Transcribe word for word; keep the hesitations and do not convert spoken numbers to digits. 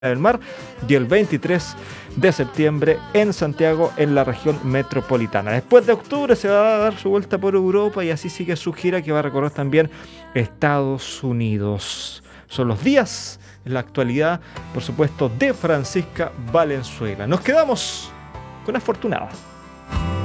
del Mar y el veintitrés de septiembre en Santiago, en la región metropolitana. Después de octubre se va a dar su vuelta por Europa y así sigue su gira, que va a recorrer también Estados Unidos. Son los días en la actualidad, por supuesto, de Francisca Valenzuela. Nos quedamos con Afortunada.